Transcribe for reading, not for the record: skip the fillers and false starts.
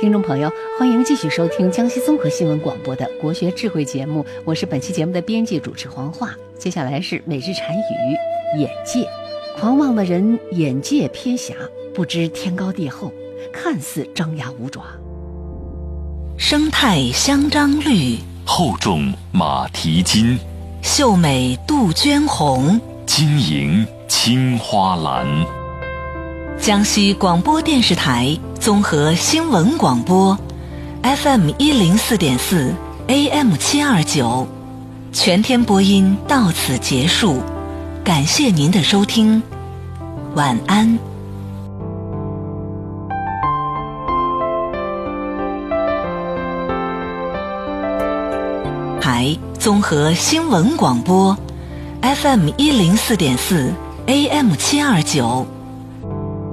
听众朋友，欢迎继续收听江西综合新闻广播的国学智慧节目，我是本期节目的编辑主持黄华。接下来是每日禅语眼界。狂妄的人眼界偏狭，不知天高地厚，看似张牙舞爪。 生态香樟绿， 厚重马蹄金， 秀美杜鹃红， 晶莹青花蓝。 江西广播电视台综合新闻广播 FM 104.4 AM 729，全天播音到此结束，感谢您的收听，晚安。台综合新闻广播 FM 104.4 AM 729。